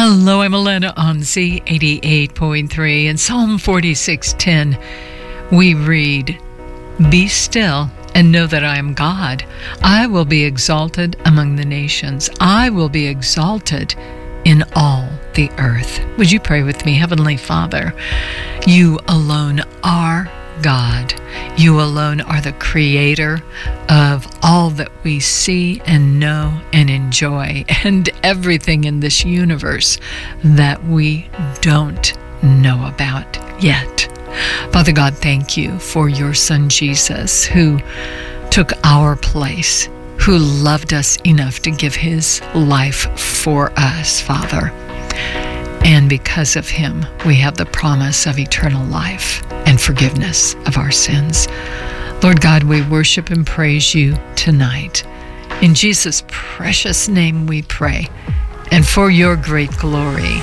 Hello, I'm Elena on Z88.3. In Psalm 46:10, we read, "Be still and know that I am God. I will be exalted among the nations. I will be exalted in all the earth." Would you pray with me? Heavenly Father, you alone are God. You alone are the creator of all that we see and know and enjoy, and everything in this universe that we don't know about yet. Father God, thank you for your Son Jesus, who took our place, who loved us enough to give his life for us, Father. And because of him, we have the promise of eternal life and forgiveness of our sins. Lord God, we worship and praise you tonight. In Jesus' precious name we pray, and for your great glory.